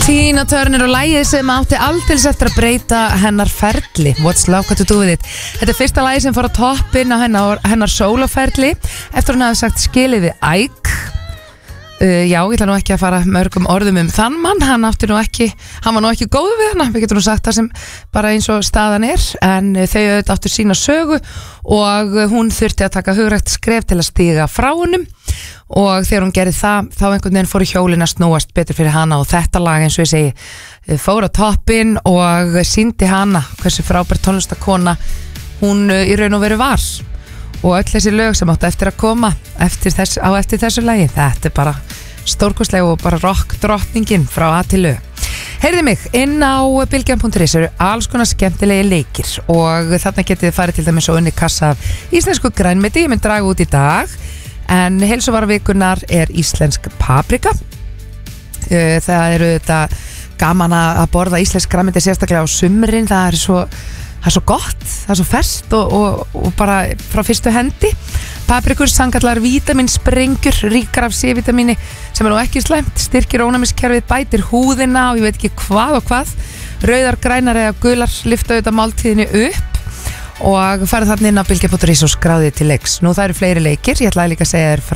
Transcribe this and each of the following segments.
Tina Turner og lagið sem átti aldils eftir að breyta hennar ferli, What's Love Got To Do With It. Þetta er fyrsta lagið sem fór á toppinn á hennar sóloferli eftir hún hafði sagt skilið við Ike. Já, ég ætla nú ekki að fara mörgum orðum þann mann, hann var nú ekki góð við hana, við getum nú sagt það sem bara eins og staðan er, en þau auðvitað áttu sína sögu og hún þurfti að taka hugrægt skref til að stíga frá honum og þegar hún gerði það, þá einhvern veginn fór hjólin að snúast betur fyrir hana og þetta lag eins og ég segi fór á toppinn og sýndi hana hversu frábær tónlistakona hún í raun og veru var. Og öll þessi lög sem áttu eftir að koma eftir þessu lagi, þetta er bara stórkostlega og bara rock drottningin frá A til Ö. Heyrðu mig, inn á Bilgjan.is eru alls konar skemmtilegi leikir og þarna getið þið farið til dæmis og unni kassa af íslensku grænmeti, ég mun draga út í dag, en heilsuvarvikunar er íslensk paprika. Það eru þetta gaman að borða íslensk grænmeti sérstaklega á sumrin, það er svo gott, það er svo ferskt og bara frá fyrstu hendi. Paprikur, sangallar, vítaminsprengjur, ríkar af C-vitamini sem er nú ekki slæmt, styrkir ónæmiskerfið, bætir húðina og ég veit ekki hvað og hvað. Rauðar, grænar eða gular lyfta auðvitað máltíðinni upp og farið þarna inn á Bilgja.is og skráðið til leiks. Nú það eru fleiri leikir, ég ætlaði líka að segja þér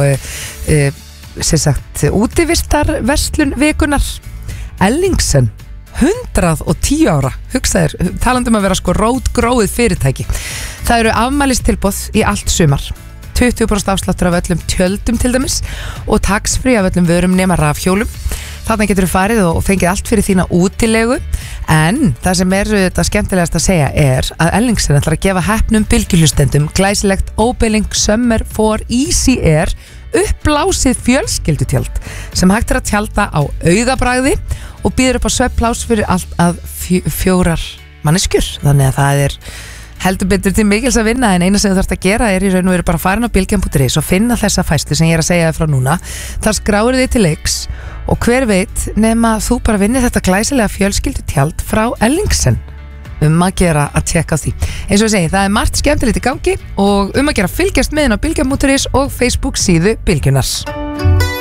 frá útivistarverslun vikunar. Ellingsen 110 ára, hugsaðir, talandum að vera sko rótgróið fyrirtæki. Það eru afmælistilboð í allt sumar, 20% afsláttur af öllum tjöldum til dæmis og tax-free af öllum vörum nema rafhjólum. Þarna getur þú farið og fengið allt fyrir þína útilegu, en það sem er þetta skemmtilegast að segja er að Ellingsen ætlar að gefa heppnum bylgjuhlustendum glæsilegt Obeling Summer for Easy Air uppblásið fjölskyldutjald sem hægt er að tjalda á augabragði og býður upp á svefnplás fyrir allt að 4 manneskjur. Þannig að það er heldur betur til mikils að vinna, en eina sem þú þarfst að gera er í raun og veru bara að fara inn á Bilgjan.is og finna þessa fæslu sem ég er að segja þér frá núna. Þar skráir þið til leiks og hver veit nema þú bara vinnir þetta glæsilega fjölskyldutjald frá Ellingsen. Að gera að tjekka á því. Eins og ég segi, það er margt skemmtilegt í gangi og að gera fylgjast með inn á Bilgjan.is og Facebook síðu Bilgjunars.